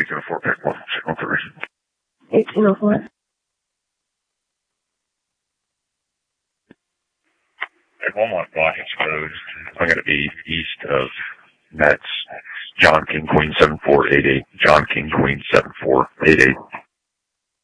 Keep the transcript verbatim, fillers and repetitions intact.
eighteen oh four, pick one, signal three. eighteen oh four. Pick one one, block exposed. I'm going to be east of Mets. John King Queen seven four eight eight. John King Queen seven four eight eight.